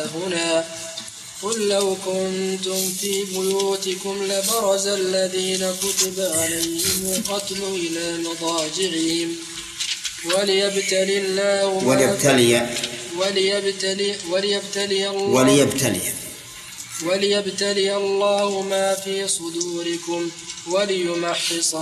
هاهنا قل لو كنتم في بيوتكم لبرز الذين كتب عليهم القتل إلى مضاجعهم وليبتلي الله ما في صدوركم وليمحص